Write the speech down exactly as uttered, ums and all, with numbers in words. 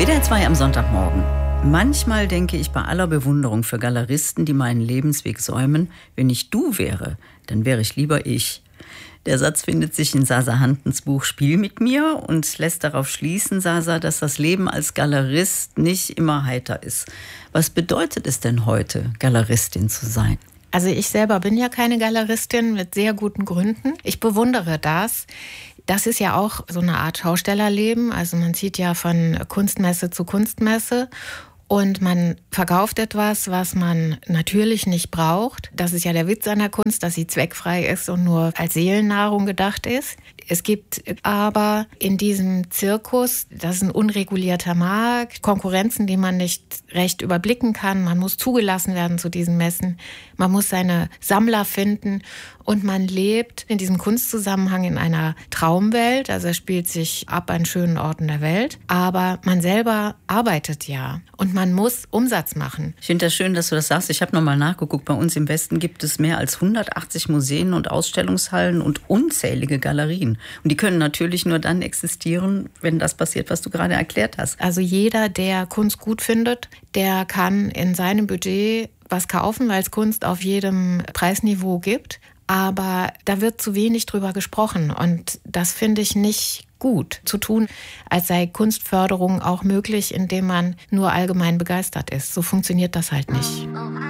W D R zwei am Sonntagmorgen. Manchmal denke ich bei aller Bewunderung für Galeristen, die meinen Lebensweg säumen, wenn ich du wäre, dann wäre ich lieber ich. Der Satz findet sich in Sasa Hantens Buch Spiel mit mir und lässt darauf schließen, Sasa, dass das Leben als Galerist nicht immer heiter ist. Was bedeutet es denn heute, Galeristin zu sein? Also ich selber bin ja keine Galeristin mit sehr guten Gründen. Ich bewundere das. Das ist ja auch so eine Art Schaustellerleben. Also man zieht ja von Kunstmesse zu Kunstmesse und man verkauft etwas, was man natürlich nicht braucht. Das ist ja der Witz an der Kunst, dass sie zweckfrei ist und nur als Seelennahrung gedacht ist. Es gibt aber in diesem Zirkus, das ist ein unregulierter Markt, Konkurrenzen, die man nicht recht überblicken kann. Man muss zugelassen werden zu diesen Messen. Man muss seine Sammler finden und man lebt in diesem Kunstzusammenhang in einer Traumwelt. Also es spielt sich ab an schönen Orten der Welt. Aber man selber arbeitet ja und man muss Umsatz machen. Ich finde das schön, dass du das sagst. Ich habe nochmal nachgeguckt. Bei uns im Westen gibt es mehr als hundertachtzig Museen und Ausstellungshallen und unzählige Galerien. Und die können natürlich nur dann existieren, wenn das passiert, was du gerade erklärt hast. Also jeder, der Kunst gut findet, der kann in seinem Budget was kaufen, weil es Kunst auf jedem Preisniveau gibt. Aber da wird zu wenig drüber gesprochen. Und das finde ich nicht gut zu tun, als sei Kunstförderung auch möglich, indem man nur allgemein begeistert ist. So funktioniert das halt nicht.